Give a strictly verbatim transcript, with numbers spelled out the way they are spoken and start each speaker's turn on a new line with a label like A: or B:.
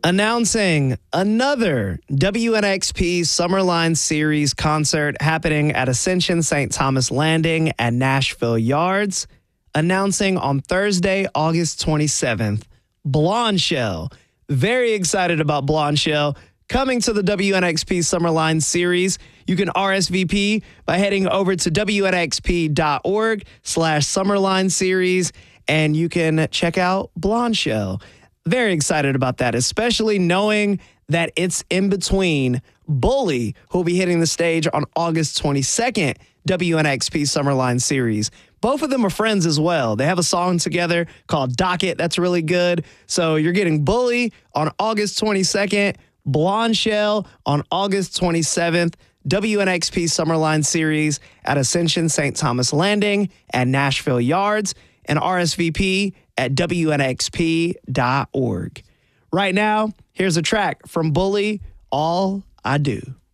A: Announcing another W N X P Summerline Series concert happening at Ascension Saint Thomas Landing at Nashville Yards. Announcing on Thursday, August twenty-seventh, Blonde Shell. Very excited about Blonde Shell coming to the W N X P Summerline Series. You can R S V P by heading over to W N X P dot org slash Summerline Series, and you can check out Blonde Shell. Very excited about that, especially knowing that it's in between Bully, who will be hitting the stage on August twenty-second, W N X P Summerline Series. Both of them are friends as well. They have a song together called Docket that's really good. So you're getting Bully on August twenty-second, Blonde Shell on August twenty-seventh, W N X P Summerline Series at Ascension Saint Thomas Landing at Nashville Yards, and R S V P at W N X P dot org. Right now, here's a track from Bully, All I Do.